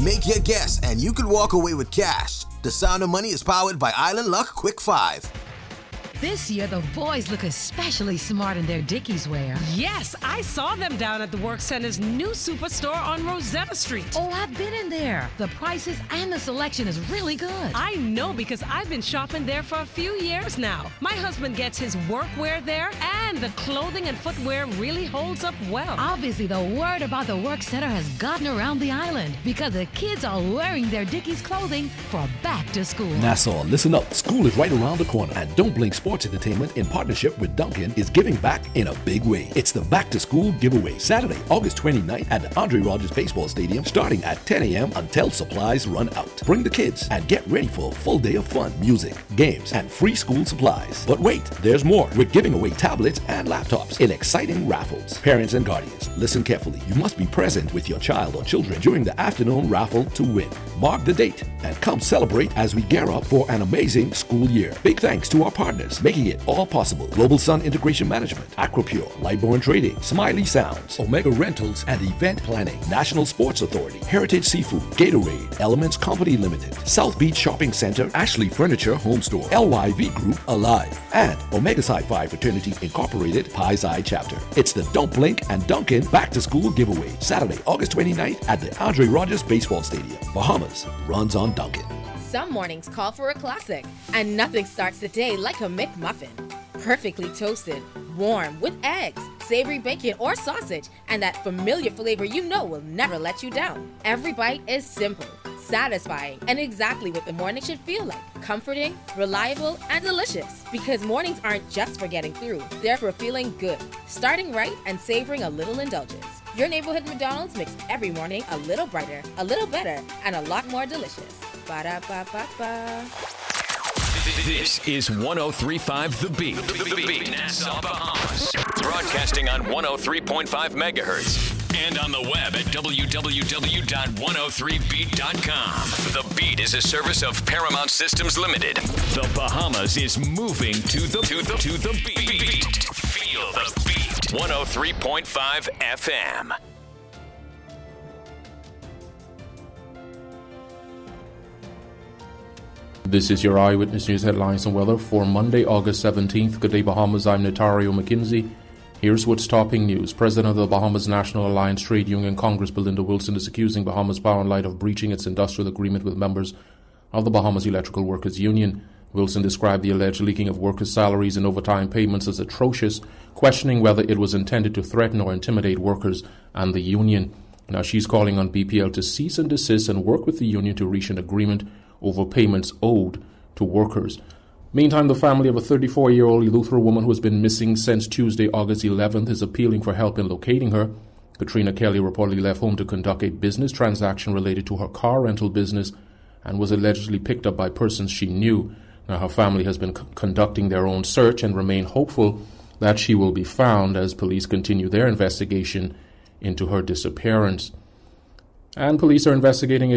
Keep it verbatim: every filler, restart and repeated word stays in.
Make your guess and you could walk away with cash. The Sound of Money is powered by Island Luck Quick five. This year, the boys look especially smart in their Dickies wear. Yes, I saw them down at the Work Center's new superstore on Rosetta Street. Oh, I've been in there. The prices and the selection is really good. I know because I've been shopping there for a few years now. My husband gets his workwear there, and the clothing and footwear really holds up well. Obviously, the word about the Work Center has gotten around the island because the kids are wearing their Dickies clothing for back to school. Nassau, listen up. School is right around the corner, and Don't Blink Sports Entertainment in partnership with Dunkin' is giving back in a big way. It's the Back to School giveaway, Saturday, August twenty-ninth at the Andre Rogers Baseball Stadium, starting at ten a.m. until supplies run out. Bring the kids and get ready for a full day of fun, music, games, and free school supplies. But wait, there's more. We're giving away tablets and laptops in exciting raffles. Parents and guardians, listen carefully. You must be present with your child or children during the afternoon raffle to win. Mark the date and come celebrate as we gear up for an amazing school year. Big thanks to our partners making it all possible. Global Sun Integration Management, Aquapure, Lightborn Trading, Smiley Sounds, Omega Rentals and Event Planning, National Sports Authority, Heritage Seafood, Gatorade, Elements Company Limited, South Beach Shopping Center, Ashley Furniture Home Store, L Y V Group, Alive, and Omega Psi Phi Fraternity Incorporated, Pi's Eye Chapter. It's the Don't Blink and Dunkin' Back to School giveaway, Saturday, August twenty-ninth at the Andre Rogers Baseball Stadium. Bahamas runs on Dunkin'. Some mornings call for a classic, and nothing starts the day like a McMuffin. Perfectly toasted, warm, with eggs, savory bacon or sausage, and that familiar flavor you know will never let you down. Every bite is simple, satisfying, and exactly what the morning should feel like. Comforting, reliable, and delicious. Because mornings aren't just for getting through, they're for feeling good, starting right, and savoring a little indulgence. Your neighborhood McDonald's makes every morning a little brighter, a little better, and a lot more delicious. Ba-da-ba-ba-ba. This is one oh three point five The Beat. The Beat, Nassau, Bahamas. Broadcasting on one oh three point five megahertz. And on the web at w w w dot one oh three beat dot com. The Beat is a service of Paramount Systems Limited. The Bahamas is moving to the to the to the beat. Feel the beat. one oh three point five F M. This is your Eyewitness News headlines and weather for Monday, August seventeenth. Good day, Bahamas. I'm Notario McKinsey. Here's what's topping news. President of the Bahamas National Alliance Trade Union Congress, Belinda Wilson, is accusing Bahamas Power and Light of breaching its industrial agreement with members of the Bahamas Electrical Workers Union. Wilson described the alleged leaking of workers' salaries and overtime payments as atrocious, questioning whether it was intended to threaten or intimidate workers and the union. Now she's calling on B P L to cease and desist and work with the union to reach an agreement over payments owed to workers. Meantime, the family of a thirty-four-year-old Eleuthera woman who has been missing since Tuesday, August eleventh, is appealing for help in locating her. Katrina Kelly reportedly left home to conduct a business transaction related to her car rental business and was allegedly picked up by persons she knew. Now, her family has been c- conducting their own search and remain hopeful that she will be found as police continue their investigation into her disappearance. And police are investigating